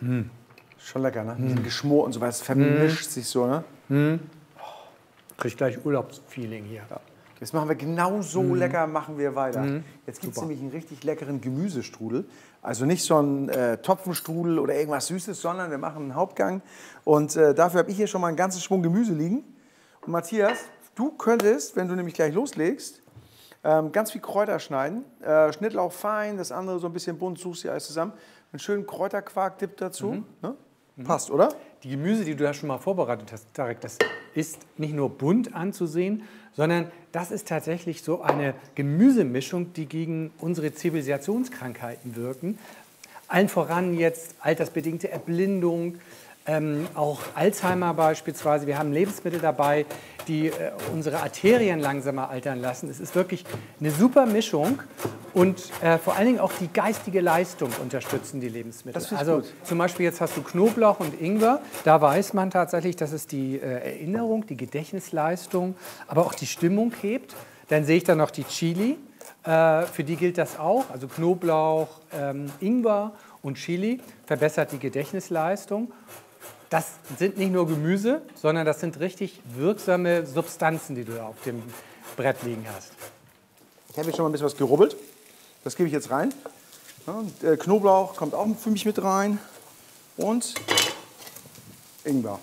Schon lecker, ne? Diesen Geschmor und so, weil es vermischt sich so, ne? Krieg gleich Urlaubsfeeling hier. Ja. Jetzt machen wir genau so lecker, machen wir weiter. Jetzt gibt es nämlich einen richtig leckeren Gemüsestrudel. Also nicht so einen Topfenstrudel oder irgendwas Süßes, sondern wir machen einen Hauptgang. Und dafür habe ich hier schon mal einen ganzen Schwung Gemüse liegen. Und Matthias, du könntest, wenn du nämlich gleich loslegst, ganz viel Kräuter schneiden. Schnittlauch fein, das andere so ein bisschen bunt, suchst du alles zusammen. Einen schönen Kräuterquark-Dip dazu. Ne? Passt, oder? Die Gemüse, die du da schon mal vorbereitet hast, Tarek, das ist nicht nur bunt anzusehen, sondern das ist tatsächlich so eine Gemüsemischung, die gegen unsere Zivilisationskrankheiten wirken. Allen voran jetzt altersbedingte Erblindung, auch Alzheimer beispielsweise. Wir haben Lebensmittel dabei, die unsere Arterien langsamer altern lassen. Es ist wirklich eine super Mischung und vor allen Dingen auch die geistige Leistung unterstützen die Lebensmittel. Das finde ich also gut. zum Beispiel jetzt hast du Knoblauch und Ingwer. Da weiß man tatsächlich, dass es die Erinnerung, die Gedächtnisleistung, aber auch die Stimmung hebt. Dann sehe ich da noch die Chili. Für die gilt das auch. Also Knoblauch, Ingwer und Chili verbessert die Gedächtnisleistung. Das sind nicht nur Gemüse, sondern das sind richtig wirksame Substanzen, die du da auf dem Brett liegen hast. Ich habe hier schon mal ein bisschen was gerubbelt. Das gebe ich jetzt rein. Ja, und, Knoblauch kommt auch für mich mit rein. Und Ingwer.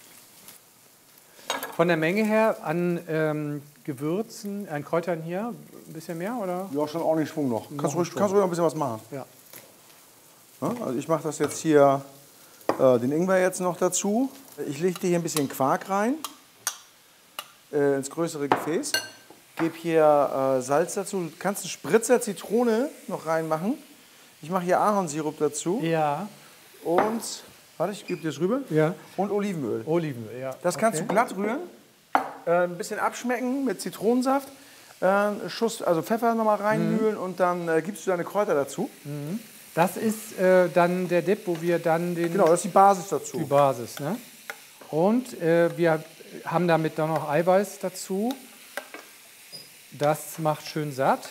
Von der Menge her an Gewürzen, an Kräutern hier, ein bisschen mehr, oder? Ja, schon ordentlich Schwung noch. Kannst ruhig noch ein bisschen was machen. Ja. Ja, also ich mache das jetzt hier, den Ingwer jetzt noch dazu. Ich lege hier ein bisschen Quark rein, ins größere Gefäß. Gebe hier Salz dazu. Du kannst einen Spritzer Zitrone noch reinmachen. Ich mache hier Ahornsirup dazu. Ja. Und, warte, ich gebe dir das rüber. Ja. Und Olivenöl. Olivenöl, ja. Das kannst du glatt rühren. Ein bisschen abschmecken mit Zitronensaft. Einen Schuss, also Pfeffer nochmal reinmühlen und dann gibst du deine Kräuter dazu. Das ist dann der Dip, wo wir dann den... Genau, das ist die Basis dazu. Die Basis, ne? Und wir haben damit dann noch Eiweiß dazu. Das macht schön satt.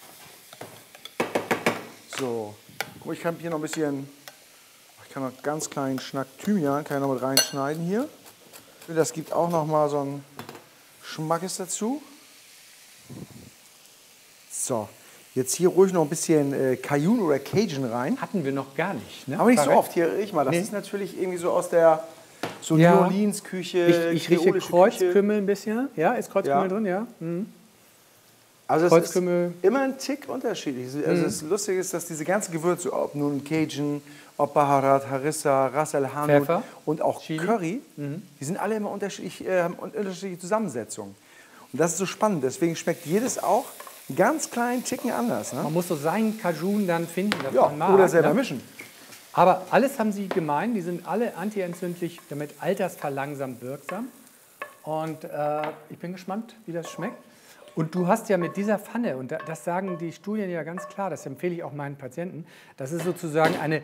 So, guck mal, ich kann hier noch ein bisschen, ich kann noch einen ganz kleinen Schnack Thymian, kann ich noch mit reinschneiden hier. Das gibt auch noch mal so einen Schmackes dazu. So, jetzt hier ruhig noch ein bisschen Cajun oder Cajun rein. Hatten wir noch gar nicht, ne? Aber nicht so Tarek? oft, hier riech mal. Das ist natürlich irgendwie so aus der so Ja. New Orleans-Küche, Ich rieche kreolische Kreuzkümmel ein bisschen. Ja, ist Kreuzkümmel Ja. drin, ja? Also es Kreuzkümmel. ist immer ein Tick unterschiedlich. Also das Lustige ist, dass diese ganzen Gewürze, ob nun Cajun, ob Baharat, Harissa, Ras Al Hanout Pfeffer, und auch Chili. Curry, die sind alle immer unterschiedlich, haben unterschiedliche Zusammensetzungen. Und das ist so spannend. Deswegen schmeckt jedes auch einen ganz kleinen Ticken anders. Ne? Man muss so seinen Cajun dann finden, das Ja, man mag. oder selber ne? mischen. Aber alles haben sie gemein, die sind alle antientzündlich, damit altersverlangsamt wirksam. Und ich bin gespannt, wie das schmeckt. Und du hast ja mit dieser Pfanne, und das sagen die Studien ja ganz klar, das empfehle ich auch meinen Patienten, das ist sozusagen eine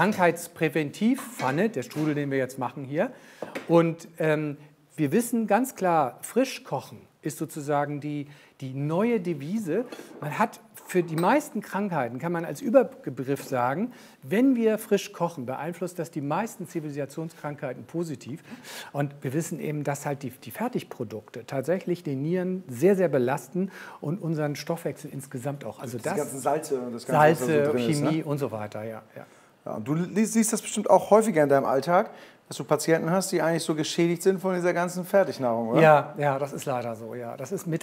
Krankheitspräventivpfanne, der Strudel, den wir jetzt machen hier. Und wir wissen ganz klar, frisch kochen ist sozusagen die neue Devise. Man hat für die meisten Krankheiten, kann man als Überbegriff sagen, wenn wir frisch kochen, beeinflusst das die meisten Zivilisationskrankheiten positiv. Und wir wissen eben, dass halt die Fertigprodukte tatsächlich die Nieren sehr, sehr belasten und unseren Stoffwechsel insgesamt auch. Also Die ganzen Salze und das Ganze, Salze, was da so drin Chemie ist, ne? und so weiter, ja. Ja, und du siehst das bestimmt auch häufiger in deinem Alltag, dass du Patienten hast, die eigentlich so geschädigt sind von dieser ganzen Fertignahrung, oder? Ja, das ist leider so, ja. Das ist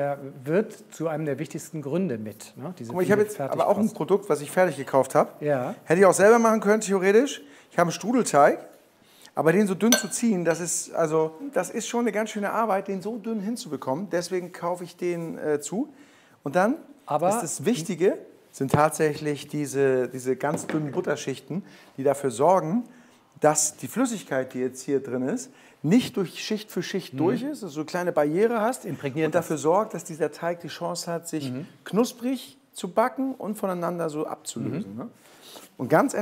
wird zu einem der wichtigsten Gründe mit. Ne? Guck mal, ich habe jetzt aber auch ein Produkt, was ich fertig gekauft habe. Ja. Hätte ich auch selber machen können, theoretisch. Ich habe einen Strudelteig, aber den so dünn zu ziehen, das ist schon eine ganz schöne Arbeit, den so dünn hinzubekommen. Deswegen kaufe ich den zu. Und dann ist das Wichtige, sind tatsächlich diese ganz dünnen Butterschichten, die dafür sorgen, dass die Flüssigkeit, die jetzt hier drin ist, nicht durch Schicht für Schicht durch ist, dass du eine kleine Barriere hast und dafür sorgt, dass dieser Teig die Chance hat, sich knusprig zu backen und voneinander so abzulösen. Ne? Und ganz